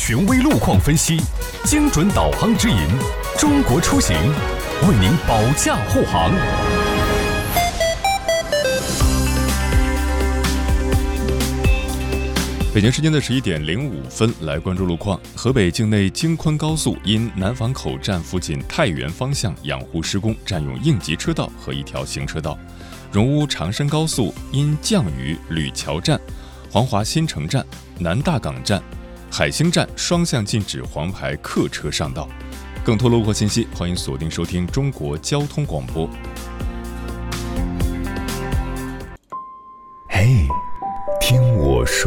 权威路况分析，精准导航指引，中国出行为您保驾护航。 北京时间的11:05，来关注路况。河北境内京昆高速因南坊口站附近太原方向养护施工，占用应急车道和一条行车道。荣乌长深高速因降雨吕桥站、黄华新城站、南大港站、海兴站双向禁止黄牌客车上道。更多路况信息，欢迎锁定收听中国交通广播。 嘿，听我说。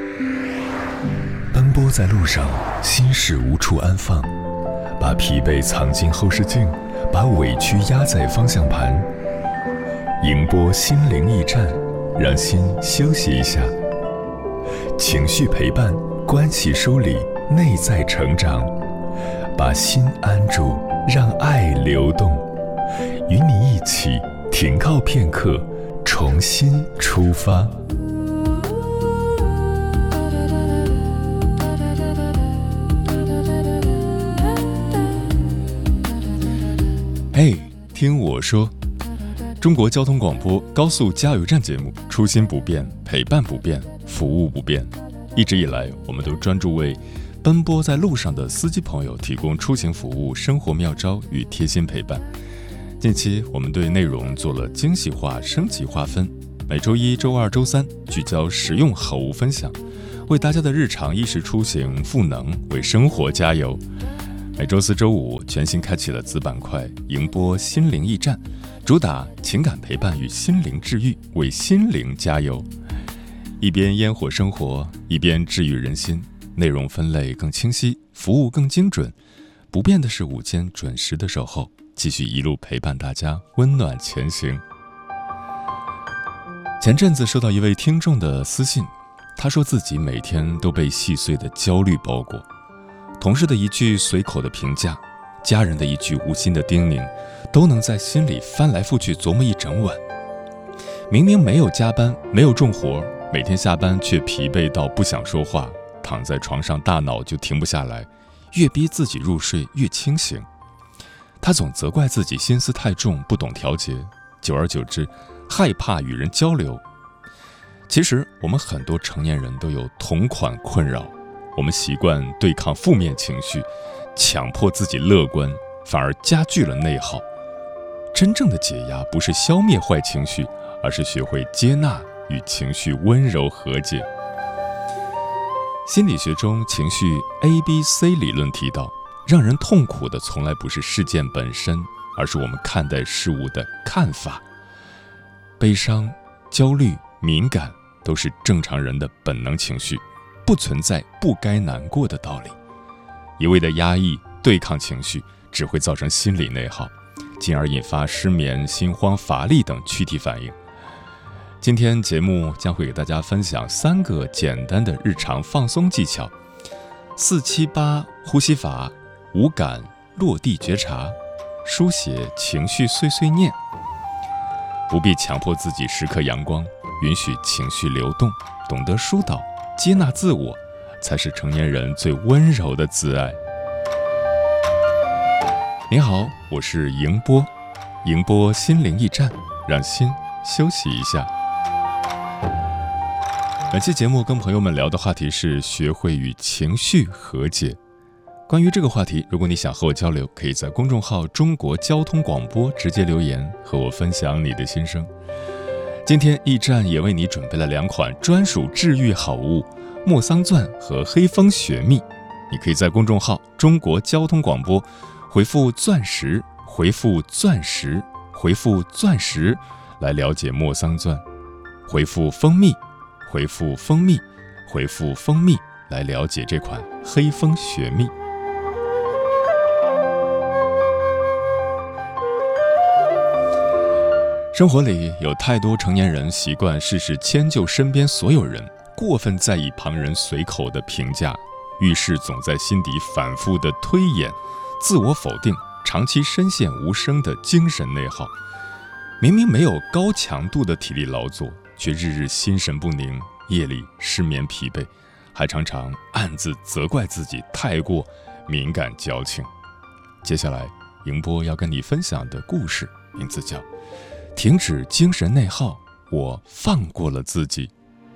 奔波在路上，心事无处安放，把疲惫藏进后视镜，把委屈压在方向盘。迎波心灵驿站，让心休息一下。情绪陪伴，关系梳理，内在成长。把心安住，让爱流动。与你一起停靠片刻，重新出发。 嘿，听我说。中国交通广播高速加油站节目，初心不变，陪伴不变，服务不变。一直以来，我们都专注为奔波在路上的司机朋友提供出行服务、生活妙招与贴心陪伴。近期，我们对内容做了精细化、升级划分，每周一、周二、周三聚焦实用好物分享，为大家的日常衣食出行赋能，为生活加油。每周四、周五全新开启了子板块迎波心灵驿站，主打情感陪伴与心灵治愈，为心灵加油。一边烟火生活，一边治愈人心，内容分类更清晰，服务更精准。不变的是午间准时的守候，继续一路陪伴大家，温暖前行。前阵子收到一位听众的私信，他说自己每天都被细碎的焦虑包裹。同事的一句随口的评价，家人的一句无心的叮咛，都能在心里翻来覆去琢磨一整晚。明明没有加班，没有重活，每天下班却疲惫到不想说话，躺在床上大脑就停不下来，越逼自己入睡越清醒。他总责怪自己心思太重，不懂调节，久而久之，害怕与人交流。其实我们很多成年人都有同款困扰，我们习惯对抗负面情绪，强迫自己乐观，反而加剧了内耗。真正的解压不是消灭坏情绪，而是学会接纳与情绪温柔和解。心理学中情绪 ABC 理论提到，让人痛苦的从来不是事件本身，而是我们看待事物的看法。悲伤、焦虑、敏感都是正常人的本能情绪，不存在不该难过的道理。一味的压抑、对抗情绪，只会造成心理内耗，进而引发失眠、心慌、乏力等躯体反应。今天节目将会给大家分享3个简单的日常放松技巧：478呼吸法、无感落地觉察、书写情绪碎碎念。不必强迫自己时刻阳光，允许情绪流动，懂得疏导，接纳自我，才是成年人最温柔的自爱。您好，我是迎波，迎波心灵驿站，让心休息一下。本期节目跟朋友们聊的话题是学会与情绪和解。关于这个话题，如果你想和我交流，可以在公众号中国交通广播直接留言和我分享你的心声。今天驿站也为你准备了2款专属治愈好物，莫桑钻和黑蜂雪蜜。你可以在公众号中国交通广播回复钻石，回复钻石，回复钻石来了解莫桑钻，回复蜂蜜，回复蜂蜜，回复蜂蜜来了解这款黑蜂雪蜜。生活里有太多成年人习惯事事迁就身边所有人，过分在意旁人随口的评价，遇事总在心底反复的推演，自我否定，长期深陷无声的精神内耗。明明没有高强度的体力劳作，却日日心神不宁，夜里失眠疲惫， 还常常暗自责怪自己太过敏感矫情。接下来，迎波要跟你分享的故事名字叫《停止精神内耗，我放过了自己》。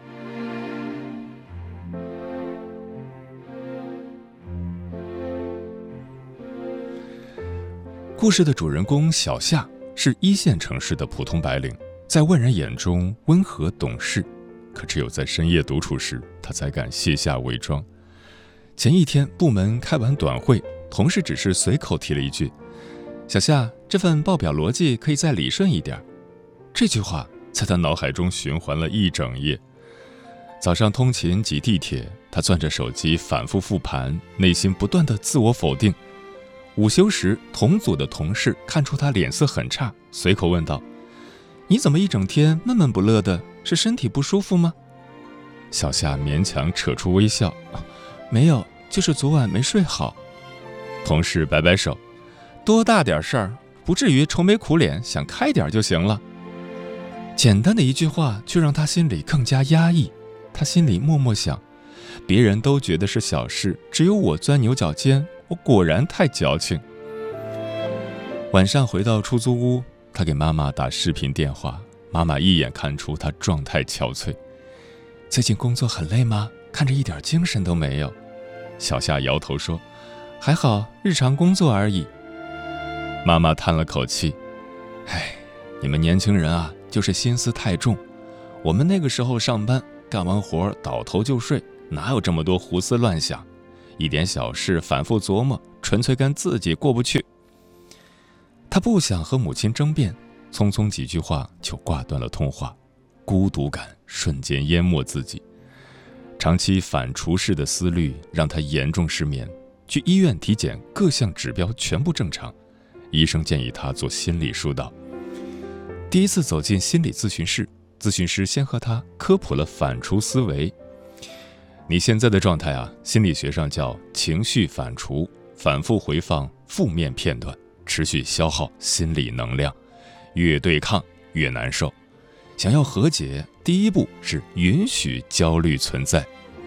故事的主人公小夏是一线城市的普通白领，在外人眼中温和懂事，可只有在深夜独处时，他才敢卸下伪装。前一天部门开完短会，同事只是随口提了一句：“小夏，这份报表逻辑可以再理顺一点。”这句话在他脑海中循环了一整夜。早上通勤挤地铁，他攥着手机反复复盘，内心不断的自我否定。午休时，同组的同事看出他脸色很差，随口问道：“你怎么一整天闷闷不乐的？是身体不舒服吗？”小夏勉强扯出微笑：“没有，就是昨晚没睡好。”同事摆摆手：“多大点事儿，不至于愁眉苦脸，想开点就行了。”简单的一句话，却让他心里更加压抑。他心里默默想：别人都觉得是小事，只有我钻牛角尖，我果然太矫情。晚上回到出租屋，他给妈妈打视频电话，妈妈一眼看出他状态憔悴。最近工作很累吗？看着一点精神都没有。小夏摇头说：“还好，日常工作而已。”妈妈叹了口气：“哎，你们年轻人啊，就是心思太重。我们那个时候上班，干完活倒头就睡，哪有这么多胡思乱想？一点小事反复琢磨，纯粹跟自己过不去。”他不想和母亲争辩，匆匆几句话就挂断了通话。孤独感瞬间淹没自己，长期反刍式的思虑让他严重失眠。去医院体检，各项指标全部正常，医生建议他做心理疏导。第一次走进心理咨询室，咨询师先和他科普了反刍思维。你现在的状态啊，心理学上叫情绪反刍，反复回放负面片段，持续消耗心理能量，越对抗越难受。想要和解，第一步是允许焦虑存在。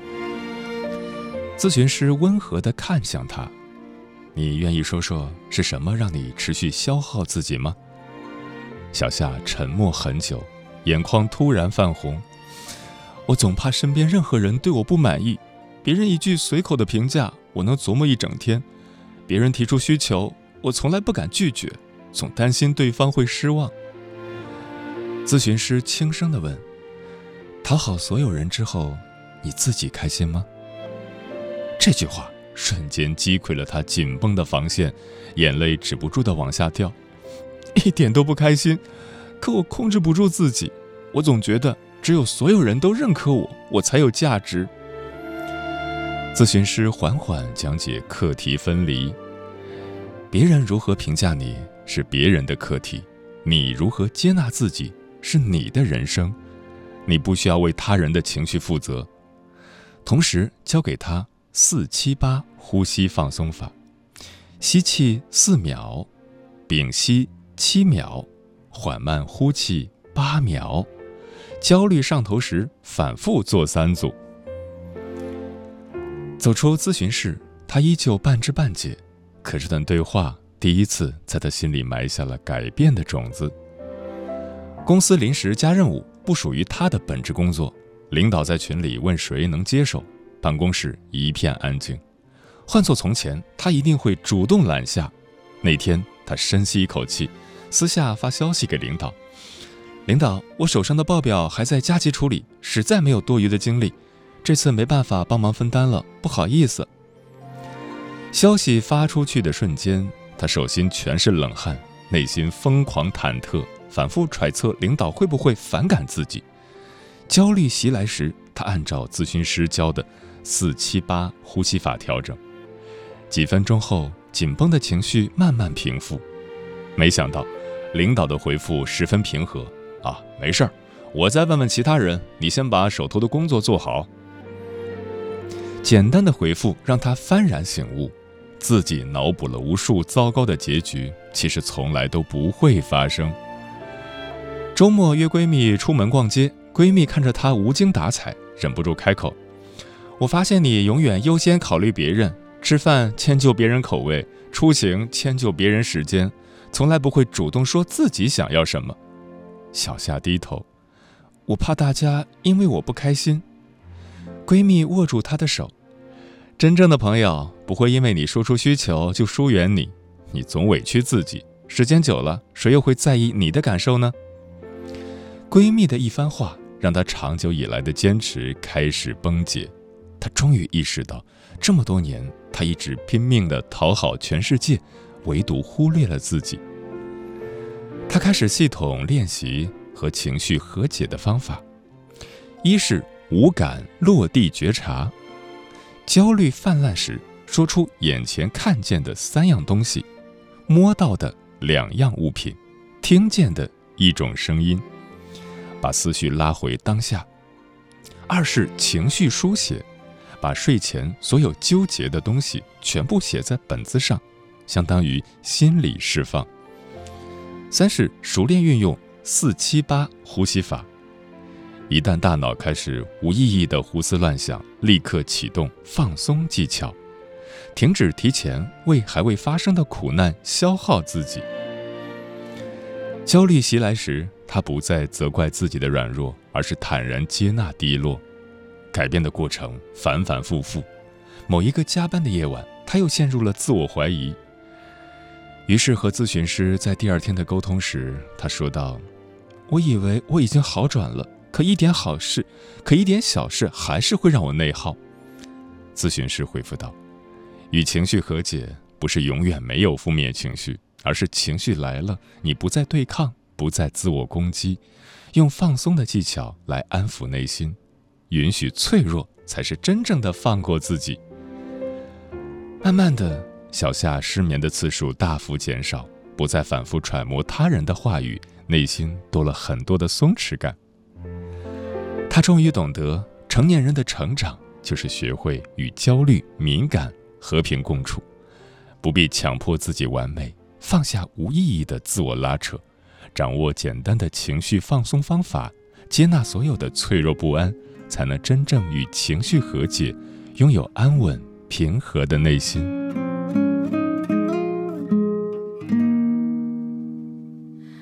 咨询师温和地看向他：“你愿意说说是什么让你持续消耗自己吗？”小夏沉默很久，眼眶突然泛红。我总怕身边任何人对我不满意，别人一句随口的评价，我能琢磨一整天；别人提出需求，我从来不敢拒绝，总担心对方会失望。咨询师轻声地问：“讨好所有人之后，你自己开心吗？”这句话瞬间击溃了他紧绷的防线，眼泪止不住地往下掉。一点都不开心，可我控制不住自己，我总觉得只有所有人都认可我，我才有价值。咨询师缓缓讲解课题分离：别人如何评价你是别人的课题，你如何接纳自己是你的人生，你不需要为他人的情绪负责。同时教给他4-7-8呼吸放松法：吸气4秒，屏息7秒，缓慢呼气8秒。焦虑上头时反复做3组。走出咨询室，他依旧半知半解，可这段对话第一次在他心里埋下了改变的种子。公司临时加任务，不属于他的本职工作，领导在群里问谁能接手，办公室一片安静。换做从前，他一定会主动揽下。那天他深吸一口气，私下发消息给领导：领导，我手上的报表还在加急处理，实在没有多余的精力，这次没办法帮忙分担了，不好意思。消息发出去的瞬间，他手心全是冷汗，内心疯狂忐忑，反复揣测领导会不会反感自己。焦虑袭来时，他按照咨询师教的4-7-8呼吸法调整。几分钟后，紧绷的情绪慢慢平复。没想到领导的回复十分平和：没事儿，我再问问其他人，你先把手头的工作做好。简单的回复让他幡然醒悟，自己脑补了无数糟糕的结局，其实从来都不会发生。周末约闺蜜出门逛街，闺蜜看着她无精打采，忍不住开口： 我发现你永远优先考虑别人，吃饭迁就别人口味，出行迁就别人时间，从来不会主动说自己想要什么。小夏低头，我怕大家因为我不开心。闺蜜握住她的手，真正的朋友不会因为你说出需求就疏远你，你总委屈自己，时间久了，谁又会在意你的感受呢？闺蜜的一番话，让她长久以来的坚持开始崩解。她终于意识到，这么多年，她一直拼命地讨好全世界，唯独忽略了自己。她开始系统练习和情绪和解的方法。一是五感落地觉察，焦虑泛滥时，说出眼前看见的3样东西，摸到的2样物品，听见的1种声音，把思绪拉回当下。二是情绪书写，把睡前所有纠结的东西全部写在本子上，相当于心理释放。三是熟练运用478呼吸法，一旦大脑开始无意义的胡思乱想，立刻启动放松技巧，停止提前为还未发生的苦难消耗自己。焦虑袭来时，他不再责怪自己的软弱，而是坦然接纳低落。改变的过程反反复复，某一个加班的夜晚，他又陷入了自我怀疑。于是和咨询师在第2天的沟通时，他说道：我以为我已经好转了，可一点小事还是会让我内耗。咨询师回复道：与情绪和解，不是永远没有负面情绪，而是情绪来了，你不再对抗，不再自我攻击，用放松的技巧来安抚内心，允许脆弱，才是真正的放过自己。慢慢的，小夏失眠的次数大幅减少，不再反复揣摩他人的话语，内心多了很多的松弛感。他终于懂得，成年人的成长就是学会与焦虑、敏感和平共处，不必强迫自己完美，放下无意义的自我拉扯，掌握简单的情绪放松方法，接纳所有的脆弱不安，才能真正与情绪和解，拥有安稳平和的内心。